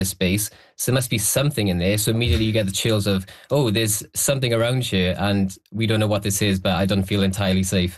space, so there must be something in there. So immediately you get the chills of, oh, there's something around here, and we don't know what this is, but I don't feel entirely safe.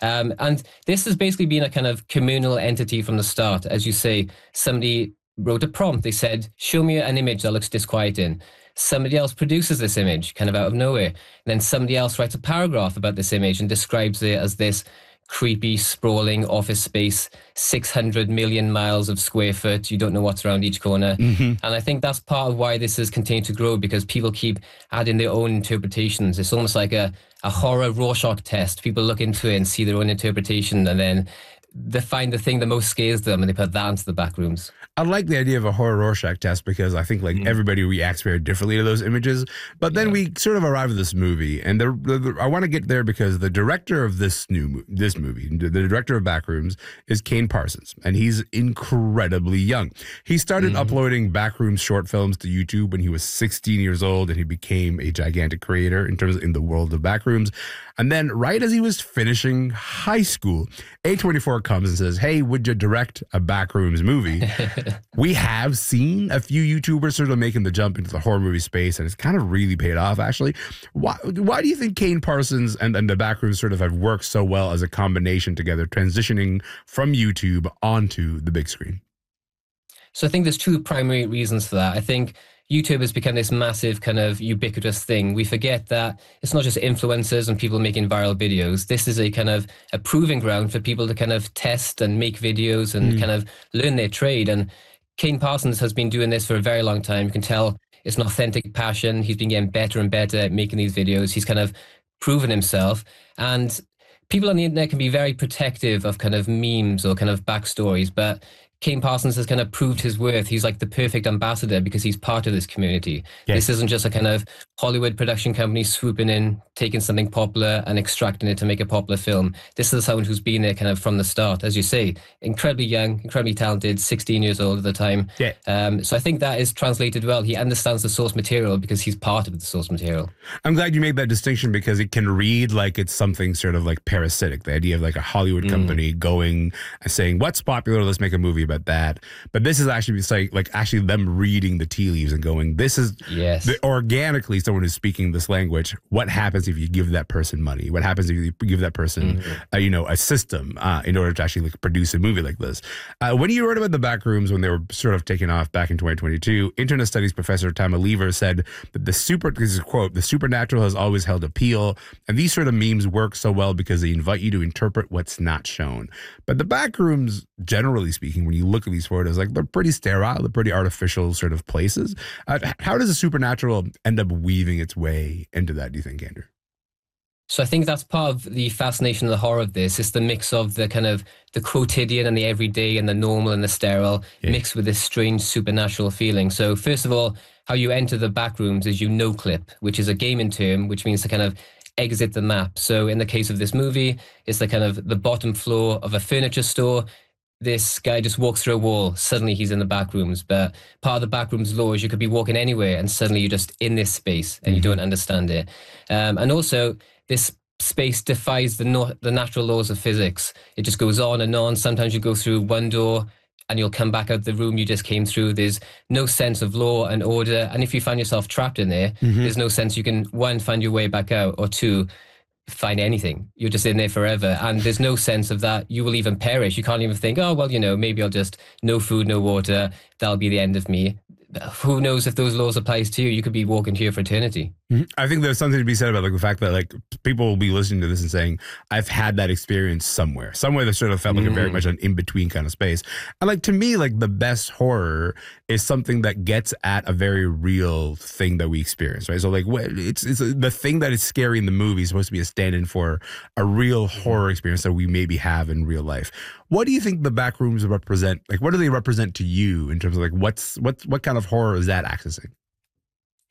And this has basically been a kind of communal entity from the start. As you say, somebody wrote a prompt. They said, show me an image that looks disquieting. Somebody else produces this image kind of out of nowhere. And then somebody else writes a paragraph about this image and describes it as this creepy, sprawling office space, 600 million miles of square foot. You don't know what's around each corner. And I think that's part of why this has continued to grow, because people keep adding their own interpretations. It's almost like a horror Rorschach test. People look into it and see their own interpretation, and then they find the thing that most scares them and they put that into the back rooms. I like the idea of a horror Rorschach test because I think everybody reacts very differently to those images. But then we sort of arrive at this movie, and I want to get there because the director of this movie, the director of Backrooms, is Kane Parsons, and he's incredibly young. He started uploading Backrooms short films to YouTube when he was 16 years old, and he became a gigantic creator in the world of Backrooms. And then right as he was finishing high school, A24 comes and says, hey, would you direct a Backrooms movie? We have seen a few YouTubers sort of making the jump into the horror movie space, and it's kind of really paid off, actually. Why do you think Kane Parsons and the Backrooms sort of have worked so well as a combination together, transitioning from YouTube onto the big screen? So I think there's two primary reasons for that. I think YouTube has become this massive kind of ubiquitous thing. We forget that it's not just influencers and people making viral videos. This is a kind of a proving ground for people to kind of test and make videos and kind of learn their trade. And Kane Parsons has been doing this for a very long time. You can tell it's an authentic passion. He's been getting better and better at making these videos. He's kind of proven himself. And people on the internet can be very protective of kind of memes or kind of backstories, but Kane Parsons has kind of proved his worth. He's like the perfect ambassador because he's part of this community. Yes. This isn't just a kind of Hollywood production company swooping in, taking something popular and extracting it to make a popular film. This is someone who's been there kind of from the start, as you say, incredibly young, incredibly talented, 16 years old at the time. Yeah. So I think that is translated well. He understands the source material because he's part of the source material. I'm glad you made that distinction because it can read like it's something sort of like parasitic, the idea of like a Hollywood company going and saying, what's popular, let's make a movie about that. But this is actually like actually them reading the tea leaves and going, this is organically someone who's speaking this language. What happens if you give that person money? What happens if you give that person a system in order to actually like produce a movie like this? When you wrote about the Backrooms, when they were sort of taking off back in 2022, internet studies professor Tama Lever said that this is a quote, the supernatural has always held appeal, and these sort of memes work so well because they invite you to interpret what's not shown. But the Backrooms, generally speaking, when you look at these photos, like they're pretty sterile, they're pretty artificial sort of places. How does the supernatural end up weaving its way into that, do you think, Andrew? So I think that's part of the fascination of the horror of this. It's the mix of the kind of the quotidian and the everyday and the normal and the sterile mixed with this strange supernatural feeling. So first of all, how you enter the Backrooms is you no-clip, which is a gaming term, which means to kind of exit the map. So in the case of this movie, it's the kind of the bottom floor of a furniture store. This guy just walks through a wall, suddenly he's in the Backrooms. But part of the Backrooms law is you could be walking anywhere and suddenly you're just in this space and you don't understand it. And also, this space defies the natural laws of physics. It just goes on and on. Sometimes you go through one door and you'll come back out the room you just came through. There's no sense of law and order. And if you find yourself trapped in there, there's no sense you can, one, find your way back out, or two, find anything. You're just in there forever, and there's no sense of that you will even perish. You can't even think, oh well, maybe I'll just no food, no water, that'll be the end of me. Who knows if those laws applies to you? You could be walking here for eternity. I think there's something to be said about like the fact that like people will be listening to this and saying, I've had that experience somewhere that sort of felt like a very much an in-between kind of space. And like, to me, like the best horror is something that gets at a very real thing that we experience, right? So like it's the thing that is scary in the movie is supposed to be a stand-in for a real horror experience that we maybe have in real life. What do you think the Backrooms represent? Like, what do they represent to you in terms of like what kind of horror is that accessing?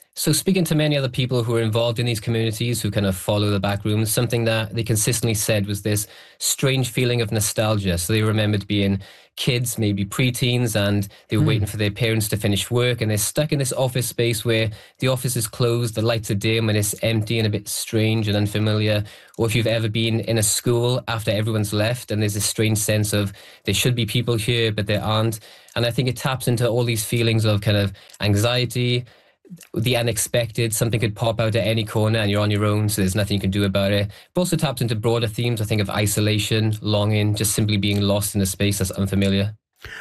So speaking to many other people who are involved in these communities who kind of follow the back rooms, something that they consistently said was this strange feeling of nostalgia. So they remembered being kids, maybe preteens, and they were waiting for their parents to finish work, and they're stuck in this office space where the office is closed, the lights are dim, and it's empty and a bit strange and unfamiliar. Or if you've ever been in a school after everyone's left and there's this strange sense of there should be people here, but there aren't. And I think it taps into all these feelings of kind of anxiety, the unexpected. Something could pop out at any corner and you're on your own, so there's nothing you can do about it. But also taps into broader themes, I think, of isolation, longing, just simply being lost in a space that's unfamiliar.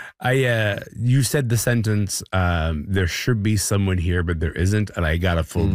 You said the sentence, there should be someone here, but there isn't. And I got a full